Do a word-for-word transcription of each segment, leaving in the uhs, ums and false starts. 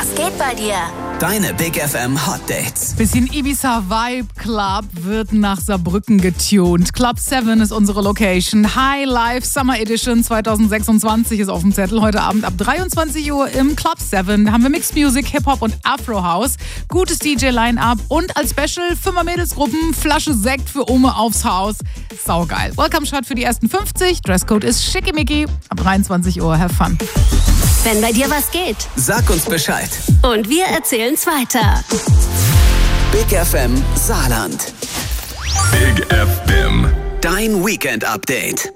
Was geht bei dir? Deine Big F M Hot Dates. Bisschen Ibiza Vibe Club wird nach Saarbrücken getuned. Club sieben ist unsere Location. High Life Summer Edition zwanzig sechsundzwanzig ist auf dem Zettel. Heute Abend ab dreiundzwanzig Uhr im Club sieben. Da haben wir Mixed Music, Hip-Hop und Afro House. Gutes D J-Line-Up und als Special Fünfer Mädelsgruppen, Flasche Sekt für Ome aufs Haus. Saugeil. Welcome-Shot für die ersten fünfzig. Dresscode ist schickimicki. Ab dreiundzwanzig Uhr. Have fun. Wenn bei dir was geht, Sag uns Bescheid. und wir erzählen's weiter. Big F M Saarland. Big F M. Dein Weekend-Update.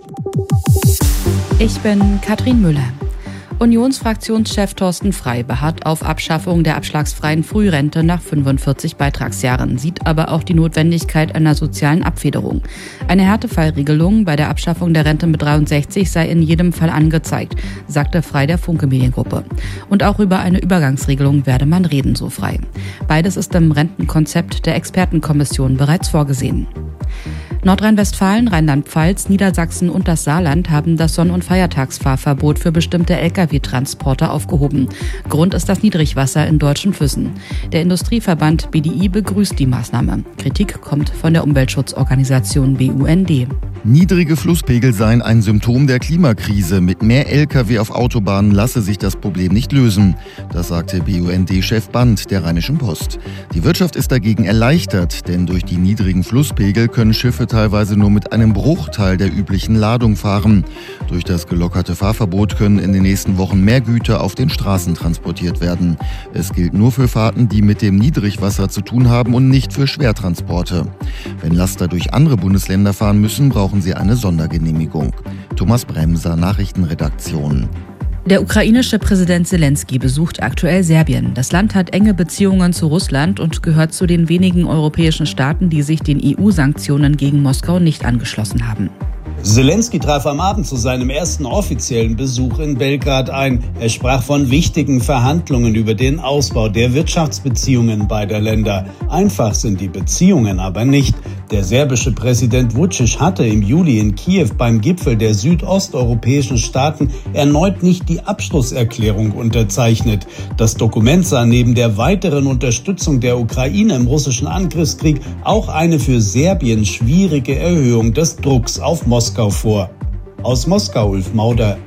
Ich bin Katrin Müller. Unionsfraktionschef Thorsten Frey beharrt auf Abschaffung der abschlagsfreien Frührente nach fünfundvierzig Beitragsjahren, sieht aber auch die Notwendigkeit einer sozialen Abfederung. Eine Härtefallregelung bei der Abschaffung der Rente mit dreiundsechzig sei in jedem Fall angezeigt, sagte Frey der Funke Mediengruppe. Und auch über eine Übergangsregelung werde man reden, so Frey. Beides ist im Rentenkonzept der Expertenkommission bereits vorgesehen. Nordrhein-Westfalen, Rheinland-Pfalz, Niedersachsen und das Saarland haben das Sonn- und Feiertagsfahrverbot für bestimmte L K W-Transporter aufgehoben. Grund ist das Niedrigwasser in deutschen Flüssen. Der Industrieverband B D I begrüßt die Maßnahme. Kritik kommt von der Umweltschutzorganisation B U N D. Niedrige Flusspegel seien ein Symptom der Klimakrise. Mit mehr L K W auf Autobahnen lasse sich das Problem nicht lösen. Das sagte B U N D-Chef Band der Rheinischen Post. Die Wirtschaft ist dagegen erleichtert, denn durch die niedrigen Flusspegel können Schiffe teilweise nur mit einem Bruchteil der üblichen Ladung fahren. Durch das gelockerte Fahrverbot können in den nächsten Wochen mehr Güter auf den Straßen transportiert werden. Es gilt nur für Fahrten, die mit dem Niedrigwasser zu tun haben und nicht für Schwertransporte. Wenn Laster durch andere Bundesländer fahren müssen, brauchen sie eine Sondergenehmigung. Thomas Bremser, Nachrichtenredaktion. Der ukrainische Präsident Zelensky besucht aktuell Serbien. Das Land hat enge Beziehungen zu Russland und gehört zu den wenigen europäischen Staaten, die sich den E U-Sanktionen gegen Moskau nicht angeschlossen haben. Zelensky traf am Abend zu seinem ersten offiziellen Besuch in Belgrad ein. Er sprach von wichtigen Verhandlungen über den Ausbau der Wirtschaftsbeziehungen beider Länder. Einfach sind die Beziehungen aber nicht. Der serbische Präsident Vučić hatte im Juli in Kiew beim Gipfel der südosteuropäischen Staaten erneut nicht die Abschlusserklärung unterzeichnet. Das Dokument sah neben der weiteren Unterstützung der Ukraine im russischen Angriffskrieg auch eine für Serbien schwierige Erhöhung des Drucks auf Moskau vor. Aus Moskau, Ulf Mauder.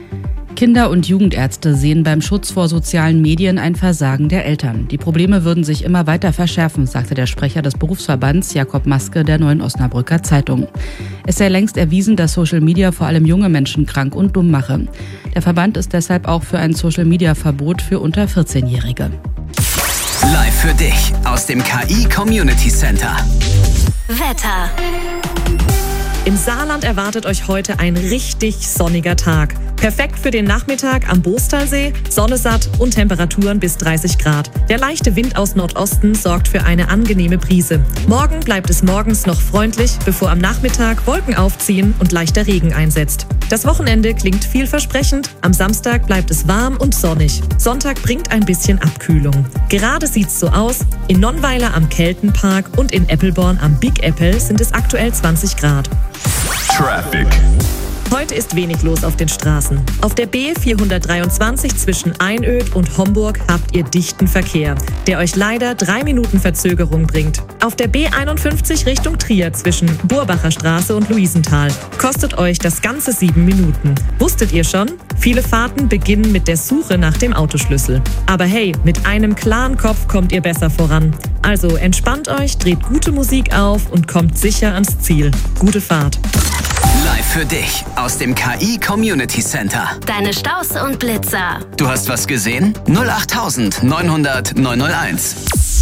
Kinder- und Jugendärzte sehen beim Schutz vor sozialen Medien ein Versagen der Eltern. Die Probleme würden sich immer weiter verschärfen, sagte der Sprecher des Berufsverbands Jakob Maske der Neuen Osnabrücker Zeitung. Es sei längst erwiesen, dass Social Media vor allem junge Menschen krank und dumm mache. Der Verband ist deshalb auch für ein Social-Media-Verbot für unter vierzehnjährige. Live für dich aus dem K I Community Center. Wetter. Im Saarland erwartet euch heute ein richtig sonniger Tag. Perfekt für den Nachmittag am Bostalsee, Sonne satt und Temperaturen bis dreißig Grad. Der leichte Wind aus Nordosten sorgt für eine angenehme Brise. Morgen bleibt es morgens noch freundlich, bevor am Nachmittag Wolken aufziehen und leichter Regen einsetzt. Das Wochenende klingt vielversprechend. Am Samstag bleibt es warm und sonnig. Sonntag bringt ein bisschen Abkühlung. Gerade sieht's so aus. In Nonnweiler am Keltenpark und in Eppelborn am Big Apple sind es aktuell zwanzig Grad. Traffic. Heute ist wenig los auf den Straßen. Auf der B vierhundertdreiundzwanzig zwischen Einöd und Homburg habt ihr dichten Verkehr, der euch leider drei Minuten Verzögerung bringt. Auf der B einundfünfzig Richtung Trier zwischen Burbacher Straße und Luisenthal kostet euch das ganze sieben Minuten. Wusstet ihr schon? Viele Fahrten beginnen mit der Suche nach dem Autoschlüssel. Aber hey, mit einem klaren Kopf kommt ihr besser voran. Also entspannt euch, dreht gute Musik auf und kommt sicher ans Ziel. Gute Fahrt. Live für dich aus dem K I Community Center. Deine Staus und Blitzer. Du hast was gesehen? null acht neun null null neun null eins.